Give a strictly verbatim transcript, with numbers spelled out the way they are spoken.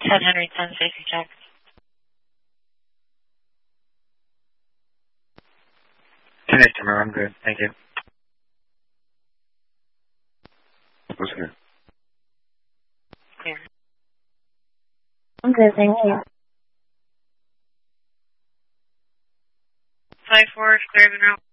ten Henry ten, safety check. ten Estimate, I'm good. Thank you. What's good? Clear. I'm good, thank you. five four, clear the route.